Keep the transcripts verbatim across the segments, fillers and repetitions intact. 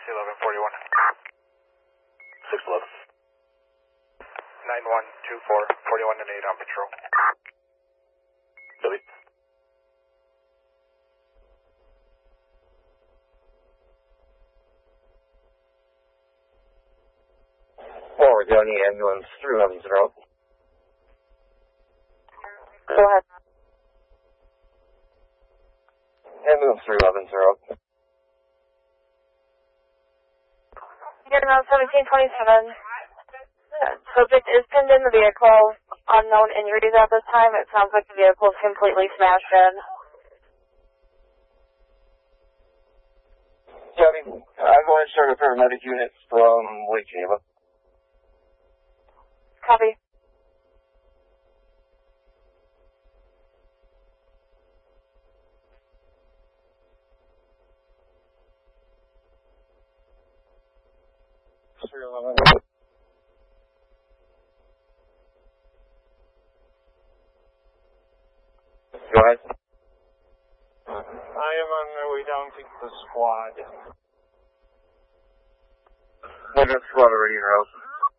eleven forty-one. six eleven. nine one two four, forty-one and eight on patrol. Copy. Forward County Ambulance three eleven zero. Go ahead. Ambulance three eleven zero. You're now seventeen twenty-seven. Subject is pinned in the vehicle. Unknown injuries at this time. It sounds like the vehicle is completely smashed in. Copy. I'm going to start a paramedic unit from Lake Geneva. Copy. three eleven. Go ahead. I am on my way down to the squad. What is squad already in route?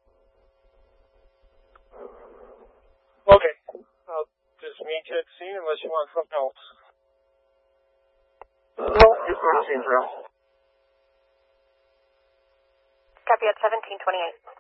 Okay. I'll just meet you at the scene unless you want something else. No, just going to see in route. Copy at seventeen twenty-eight.